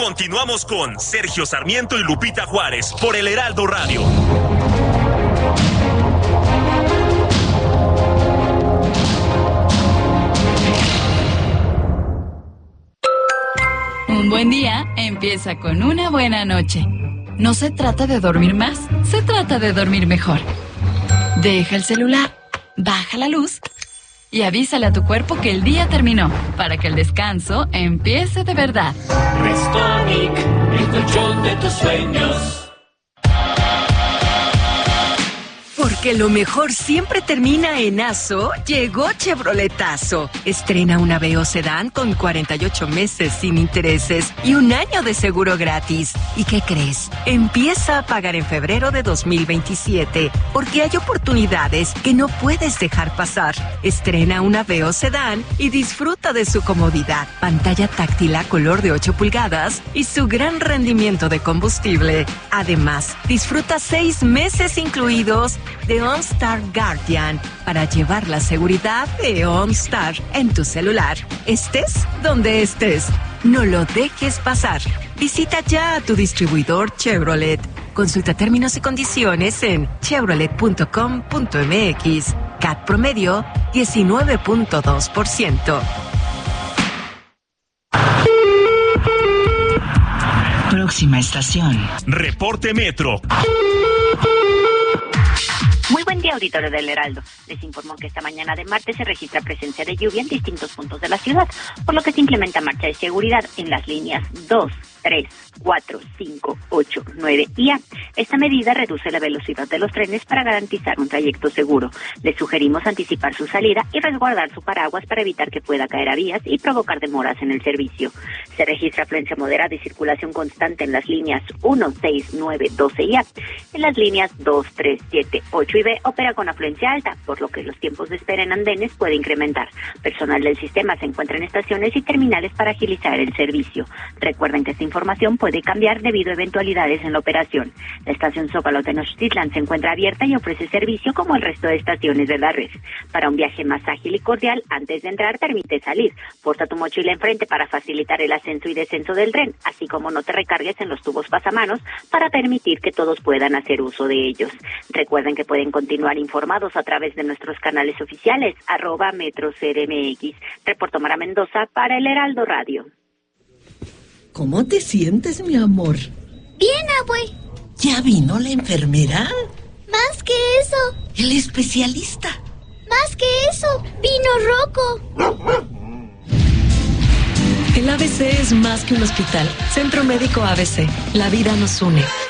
Continuamos con Sergio Sarmiento y Lupita Juárez por El Heraldo Radio. Un buen día empieza con una buena noche. No se trata de dormir más, se trata de dormir mejor. Deja el celular, baja la luz y avísale a tu cuerpo que el día terminó, para que el descanso empiece de verdad. Restonic, el colchón de tus sueños. Porque lo mejor siempre termina en ASO, llegó Chevroletazo. Estrena una Aveo Sedán con 48 meses sin intereses y un año de seguro gratis. ¿Y qué crees? Empieza a pagar en febrero de 2027, porque hay oportunidades que no puedes dejar pasar. Estrena una Aveo Sedán y disfruta de su comodidad, pantalla táctil a color de 8 pulgadas y su gran rendimiento de combustible. Además, disfruta 6 meses incluidos de OnStar Guardian para llevar la seguridad de OnStar en tu celular. Estés donde estés, no lo dejes pasar. Visita ya a tu distribuidor Chevrolet. Consulta términos y condiciones en chevrolet.com.mx. CAT promedio 19.2%. Próxima estación. Reporte Metro. Muy buen día, auditorio del Heraldo. Les informo que esta mañana de martes se registra presencia de lluvia en distintos puntos de la ciudad, por lo que se implementa marcha de seguridad en las líneas 2, 3, 4, 5, 8, 9 y A. Esta medida reduce la velocidad de los trenes para garantizar un trayecto seguro. Les sugerimos anticipar su salida y resguardar su paraguas para evitar que pueda caer a vías y provocar demoras en el servicio. Se registra afluencia moderada y circulación constante en las líneas 1, 6, 9, 12 y A. En las líneas 2, 3, 7, 8 y B opera con afluencia alta, por lo que los tiempos de espera en andenes puede incrementar. Personal del sistema se encuentra en estaciones y terminales para agilizar el servicio. Recuerden que esta información puede cambiar debido a eventualidades en la operación. La estación Zócalo Tenochtitlan se encuentra abierta y ofrece servicio como el resto de estaciones de la red. Para un viaje más ágil y cordial, antes de entrar, permite salir. Porta tu mochila enfrente para facilitar el ascenso y descenso del tren, así como no te recargues en los tubos pasamanos para permitir que todos puedan hacer uso de ellos. Recuerden que pueden continuar informados a través de nuestros canales oficiales, @MetroCDMX. Reportó Mara Mendoza para El Heraldo Radio. ¿Cómo te sientes, mi amor? Bien, abue. ¿Ya vino la enfermera? Más que eso. El especialista. Más que eso. Vino Rocco. El ABC es más que un hospital. Centro Médico ABC. La vida nos une.